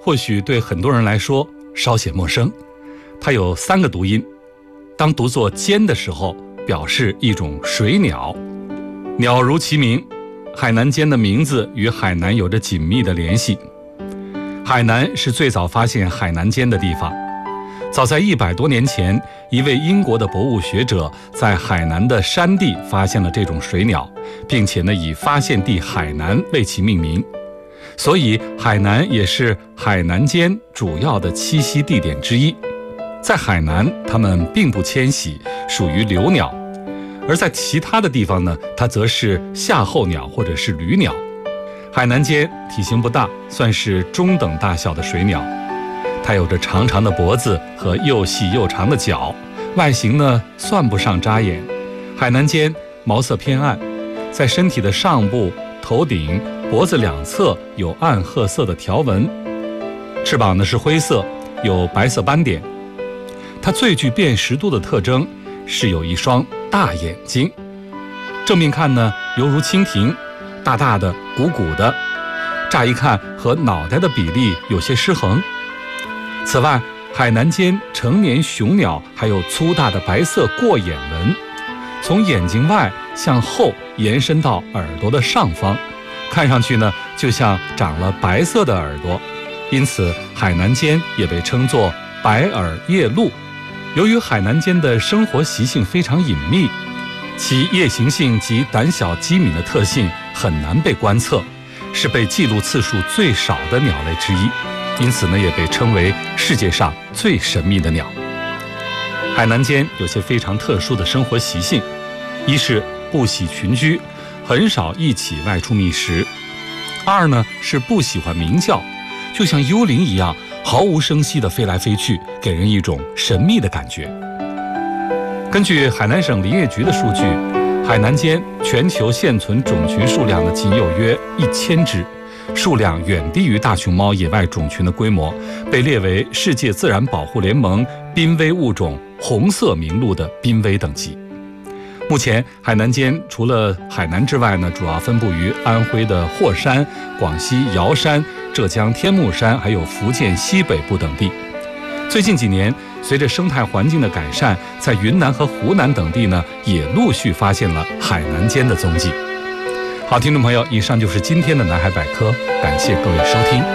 或许对很多人来说稍显陌生。它有3个读音，当读作尖的时候，表示一种水鸟。鸟如其名，海南尖的名字与海南有着紧密的联系。海南是最早发现海南尖的地方。早在100多年前，一位英国的博物学者在海南的山地发现了这种水鸟，并且以发现地海南为其命名。所以海南也是海南尖主要的栖息地点之一。在海南，它们并不迁徙，属于留鸟；而在其他的地方呢，它则是夏候鸟或者是旅鸟。海南尖体型不大，算是中等大小的水鸟。它有着长长的脖子和又细又长的脚，外形算不上扎眼。海南尖毛色偏暗，在身体的上部、头顶、脖子两侧有暗褐色的条纹，翅膀是灰色，有白色斑点。它最具辨识度的特征是有一双大眼睛，正面看犹如蜻蜓，大大的、鼓鼓的，乍一看和脑袋的比例有些失衡。此外，海南尖成年雄鸟还有粗大的白色过眼纹，从眼睛外向后延伸到耳朵的上方，看上去就像长了白色的耳朵，因此海南尖也被称作白耳夜鹭。由于海南尖的生活习性非常隐秘，其夜行性及胆小机敏的特性很难被观测，是被记录次数最少的鸟类之一，因此也被称为世界上最神秘的鸟。海南尖有些非常特殊的生活习性，一是不喜群居，很少一起外出觅食；二是不喜欢鸣叫，就像幽灵一样毫无声息地飞来飞去，给人一种神秘的感觉。根据海南省林业局的数据，海南尖全球现存种群数量仅有约1000只，数量远低于大熊猫野外种群的规模，被列为世界自然保护联盟濒危物种红色名录的濒危等级。目前海南尖除了海南之外主要分布于安徽的霍山、广西瑶山、浙江天目山，还有福建西北部等地。最近几年，随着生态环境的改善，在云南和湖南等地也陆续发现了海南尖的踪迹。好，听众朋友，以上就是今天的南海百科，感谢各位收听。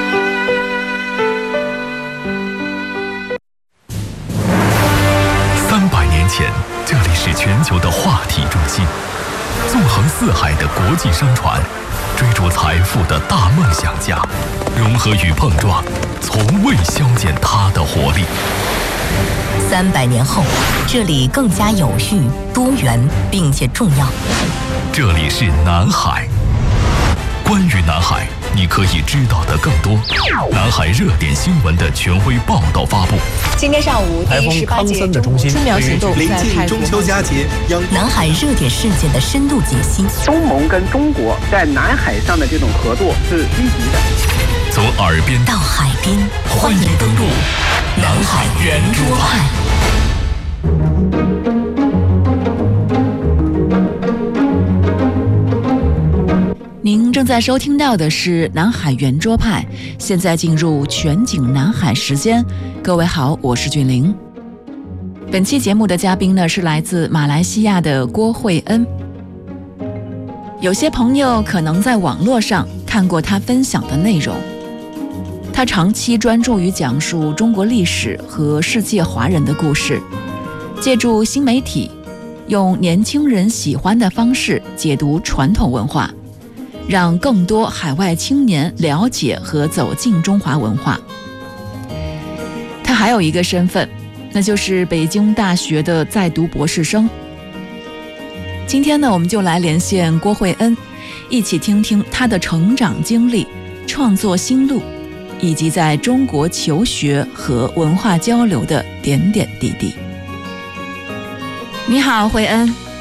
300年前，这里是全球的话题中心，纵横四海的国际商船，追逐财富的大梦想家，融合与碰撞，从未消减它的活力。 300年后，这里更加有序、多元，并且重要。 这里是南海。关于南海，你可以知道的更多。南海热点新闻的权威报道发布。 今天上午，第18届中国春苗行动临近中秋佳节， 南海热点事件的深度解析。 东盟跟中国在南海上的这种合作是积极的。 从耳边到海边，欢迎登陆南海圆桌派。 您正在收听到的是南海圆桌派，现在进入全景南海时间。各位好，我是俊玲。本期节目的嘉宾是来自马来西亚的郭慧恩。有些朋友可能在网络上看过他分享的内容。他长期专注于讲述中国历史和世界华人的故事，借助新媒体，用年轻人喜欢的方式解读传统文化，让更多海外青年了解和走进中华文化。他还有一个身份，那就是北京大学的在读博士生。今天我们就来连线郭慧恩，一起听听他的成长经历、创作心路，以及在中国求学和文化交流的点点滴滴。你好，慧恩。